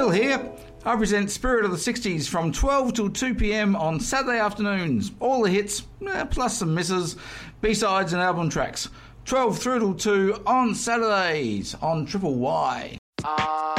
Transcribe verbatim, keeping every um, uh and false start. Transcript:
Phil here. I present Spirit of the sixties from twelve till two p.m. on Saturday afternoons. All the hits, eh, plus some misses, B-sides and album tracks. twelve through till two on Saturdays on Triple Y. Uh...